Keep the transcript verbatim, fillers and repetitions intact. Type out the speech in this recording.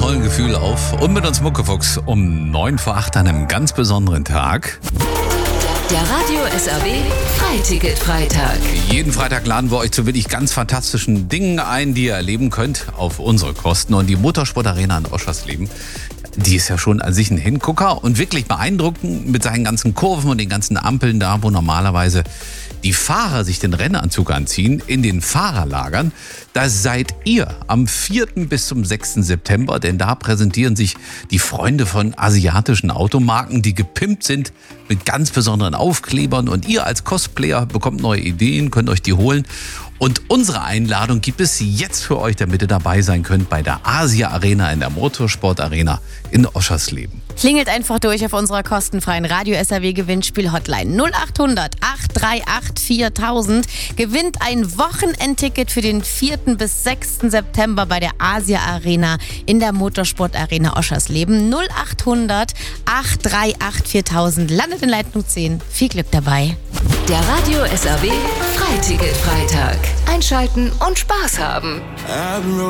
tollen Gefühl auf und mit uns Muckefuchs um neun vor acht an einem ganz besonderen Tag. Der Radio S R W Freiticket-Freitag. Jeden Freitag laden wir euch zu wirklich ganz fantastischen Dingen ein, die ihr erleben könnt auf unsere Kosten. Und die Motorsport-Arena in Oschersleben, die ist ja schon an sich ein Hingucker und wirklich beeindruckend mit seinen ganzen Kurven und den ganzen Ampeln da, wo normalerweise die Fahrer sich den Rennanzug anziehen, in den Fahrerlagern. Da seid ihr am vierten bis zum sechsten September, denn da präsentieren sich die Freunde von asiatischen Automarken, die gepimpt sind mit ganz besonderen Aufklebern. Und ihr als Cosplayer bekommt neue Ideen, könnt euch die holen. Und unsere Einladung gibt es jetzt für euch, damit ihr dabei sein könnt bei der Asia Arena in der Motorsport Arena in Oschersleben. Klingelt einfach durch auf unserer kostenfreien Radio S R W Gewinnspiel-Hotline null acht hundert acht drei acht viertausend. Gewinnt ein Wochenendticket für den vierten bis sechsten September bei der Asia Arena in der Motorsport Arena Oschersleben. null acht hundert acht drei acht viertausend. Landet in Leitung zehn. Viel Glück dabei. Der Radio S R W Freiticket-Freitag. Einschalten und Spaß haben.